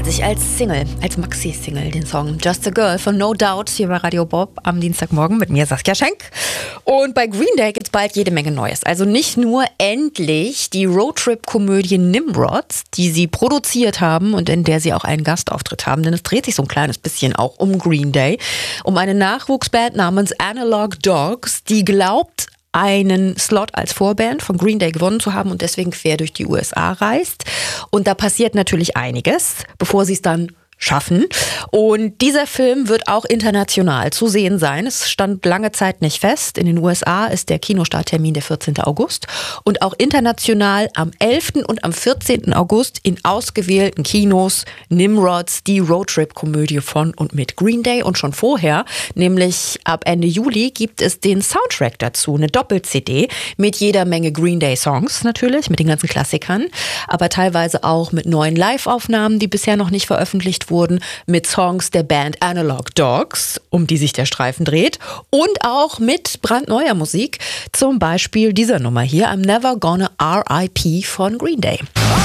sich als Single, als Maxi-Single, den Song Just a Girl von No Doubt hier bei Radio Bob am Dienstagmorgen mit mir, Saskia Schenk. Und bei Green Day gibt's bald jede Menge Neues. Also nicht nur endlich die Roadtrip-Komödie Nimrods, die sie produziert haben und in der sie auch einen Gastauftritt haben, denn es dreht sich so ein kleines bisschen auch um Green Day, um eine Nachwuchsband namens Analog Dogs, die glaubt, einen Slot als Vorband von Green Day gewonnen zu haben und deswegen quer durch die USA reist. Und da passiert natürlich einiges, bevor sie es dann schaffen. Und dieser Film wird auch international zu sehen sein. Es stand lange Zeit nicht fest. In den USA ist der Kinostarttermin der 14. August und auch international am 11. und am 14. August in ausgewählten Kinos Nimrods, die Roadtrip-Komödie von und mit Green Day. Und schon vorher, nämlich ab Ende Juli, gibt es den Soundtrack dazu, eine Doppel-CD mit jeder Menge Green Day-Songs natürlich, mit den ganzen Klassikern, aber teilweise auch mit neuen Live-Aufnahmen, die bisher noch nicht veröffentlicht wurden, mit Songs der Band Analog Dogs, um die sich der Streifen dreht, und auch mit brandneuer Musik, zum Beispiel dieser Nummer hier, I'm Never Gonna R.I.P. von Green Day.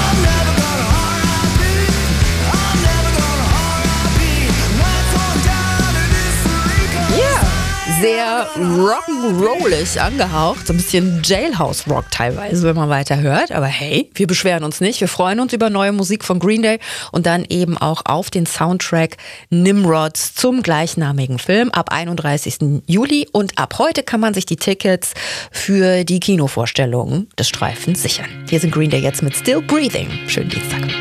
Sehr rock'n'rollig angehaucht, so ein bisschen Jailhouse-Rock teilweise, wenn man weiter hört. Aber hey, wir beschweren uns nicht. Wir freuen uns über neue Musik von Green Day und dann eben auch auf den Soundtrack Nimrods zum gleichnamigen Film ab 31. Juli. Und ab heute kann man sich die Tickets für die Kinovorstellungen des Streifens sichern. Hier sind Green Day jetzt mit Still Breathing. Schönen Dienstag.